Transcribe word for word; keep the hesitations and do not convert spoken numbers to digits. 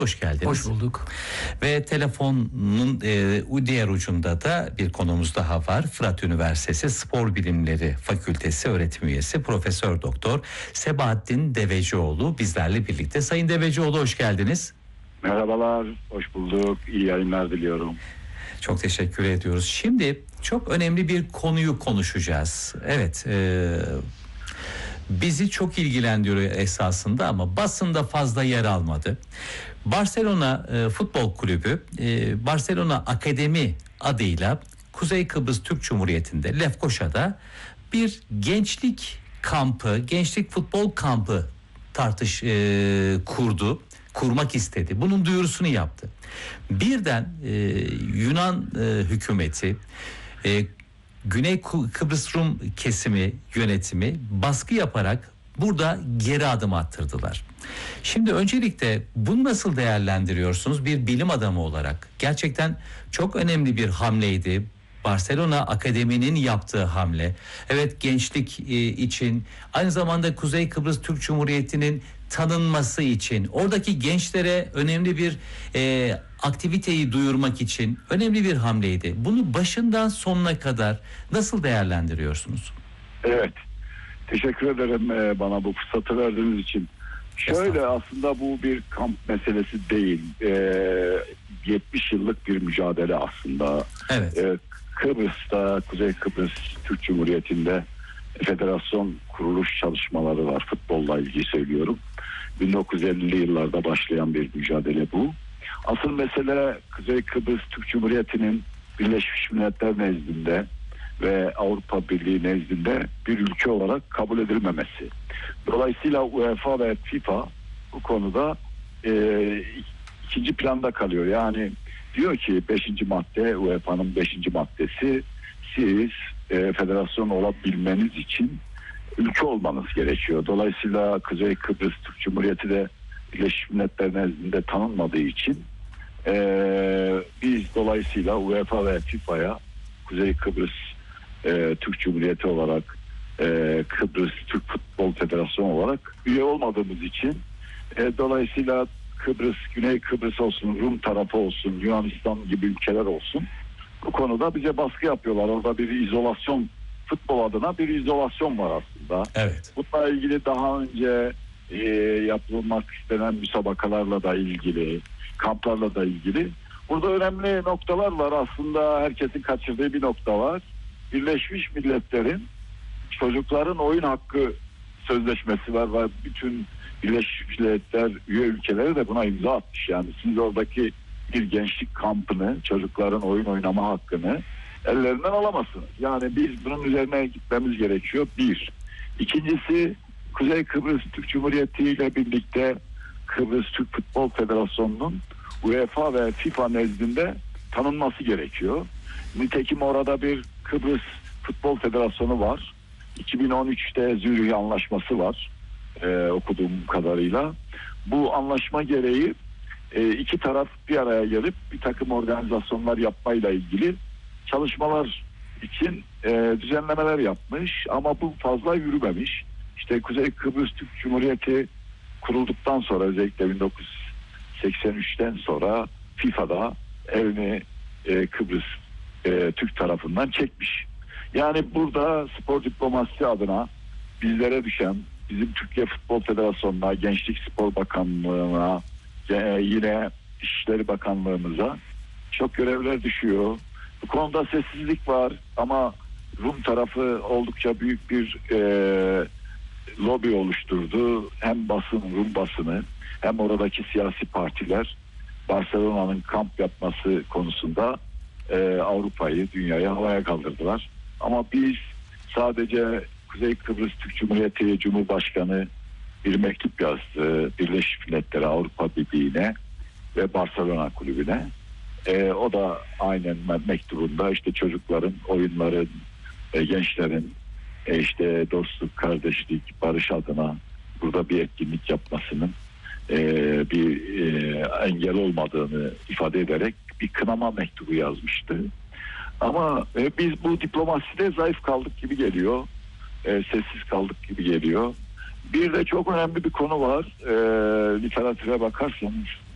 Hoş geldiniz. Hoş bulduk. Ve telefonun e, diğer ucunda da bir konuğumuz daha var. Fırat Üniversitesi Spor Bilimleri Fakültesi öğretim üyesi Profesör Doktor Sebahattin Devecioğlu bizlerle birlikte. Sayın Devecioğlu, hoş geldiniz. Merhabalar, hoş bulduk. İyi yayınlar diliyorum. Çok teşekkür ediyoruz. Şimdi çok önemli bir konuyu konuşacağız. Evet, e, bizi çok ilgilendiriyor esasında ama basında fazla yer almadı. Barcelona e, Futbol Kulübü, e, Barcelona Akademi adıyla Kuzey Kıbrıs Türk Cumhuriyeti'nde Lefkoşa'da bir gençlik kampı, gençlik futbol kampı tartış e, kurdu, kurmak istedi. Bunun duyurusunu yaptı. Birden e, Yunan e, hükümeti, e, Güney Kıbrıs Rum kesimi yönetimi baskı yaparak burada geri adım attırdılar. Şimdi öncelikle bunu nasıl değerlendiriyorsunuz bir bilim adamı olarak? Gerçekten çok önemli bir hamleydi. Barcelona Akademi'nin yaptığı hamle. Evet, gençlik e, için, aynı zamanda Kuzey Kıbrıs Türk Cumhuriyeti'nin tanınması için, oradaki gençlere önemli bir e, aktiviteyi duyurmak için önemli bir hamleydi. Bunu başından sonuna kadar nasıl değerlendiriyorsunuz? Evet, teşekkür ederim e, bana bu fırsatı verdiğiniz için. Şöyle, aslında bu bir kamp meselesi değil. E, yetmiş yıllık bir mücadele aslında. Evet. E, Kıbrıs'ta, Kuzey Kıbrıs Türk Cumhuriyeti'nde federasyon kuruluş çalışmaları var. Futbolla ilgili söylüyorum. bin dokuz yüz ellili yıllarda başlayan bir mücadele bu. Asıl mesele Kuzey Kıbrıs Türk Cumhuriyeti'nin Birleşmiş Milletler nezdinde ve Avrupa Birliği nezdinde bir ülke olarak kabul edilmemesi. Dolayısıyla UEFA ve FIFA bu konuda e, ikinci planda kalıyor. Yani diyor ki beşinci madde, U E F A'nın beşinci maddesi, siz e, federasyon olabilmeniz için ülke olmanız gerekiyor. Dolayısıyla Kuzey Kıbrıs Türk Cumhuriyeti de Birleşmiş Milletler nezdinde tanınmadığı için e, biz dolayısıyla UEFA ve FIFA'ya Kuzey Kıbrıs e, Türk Cumhuriyeti olarak e, Kıbrıs Türk Futbol Federasyonu olarak üye olmadığımız için e, dolayısıyla Kıbrıs, Güney Kıbrıs olsun, Rum tarafı olsun, Yunanistan gibi ülkeler olsun, bu konuda bize baskı yapıyorlar. Orada bir izolasyon, futbol adına bir izolasyon var aslında. Evet. Bununla ilgili daha önce e, yapılmak istenen müsabakalarla da ilgili, kamplarla da ilgili. Burada önemli noktalar var. Aslında herkesin kaçırdığı bir nokta var. Birleşmiş Milletler'in çocukların oyun hakkı sözleşmesi var ve bütün Birleşmiş Milletler üye ülkeleri de buna imza atmış. Yani siz oradaki bir gençlik kampını, çocukların oyun oynama hakkını ellerinden alamazsınız. Yani biz bunun üzerine gitmemiz gerekiyor. Bir. İkincisi, Kuzey Kıbrıs Türk Cumhuriyeti ile birlikte Kıbrıs Türk Futbol Federasyonu'nun UEFA ve FIFA nezdinde tanınması gerekiyor. Nitekim orada bir Kıbrıs Futbol Federasyonu var. iki bin on üçte Zürih Anlaşması var. Ee, okuduğum kadarıyla. Bu anlaşma gereği e, iki taraf bir araya gelip bir takım organizasyonlar yapmayla ilgili çalışmalar için e, düzenlemeler yapmış ama bu fazla yürümemiş. İşte Kuzey Kıbrıs Türk Cumhuriyeti kurulduktan sonra, özellikle bin dokuz yüz seksen üçten sonra FIFA'da elini e, Kıbrıs e, Türk tarafından çekmiş. Yani burada spor diplomasisi adına bizlere düşen, bizim Türkiye Futbol Federasyonu'na, Gençlik Spor Bakanlığı'na, yine İşleri Bakanlığımıza çok görevler düşüyor. Bu konuda sessizlik var ama Rum tarafı oldukça büyük bir e, lobi oluşturdu. Hem basın, Rum basını, hem oradaki siyasi partiler Barcelona'nın kamp yapması konusunda e, Avrupa'yı, dünyayı havaya kaldırdılar. Ama biz sadece Kuzey Kıbrıs Türk Cumhuriyeti Cumhurbaşkanı bir mektup yazdı Birleşmiş Milletler'e, Avrupa Birliği'ne ve Barcelona Kulübü'ne. E, o da aynen mektubunda işte çocukların, oyunların, e, gençlerin e, işte dostluk, kardeşlik, barış adına burada bir etkinlik yapmasının e, bir e, engel olmadığını ifade ederek bir kınama mektubu yazmıştı. Ama e, biz bu diplomaside zayıf kaldık gibi geliyor. E, sessiz kaldık gibi geliyor. Bir de çok önemli bir konu var. E, literatüre bakarsanız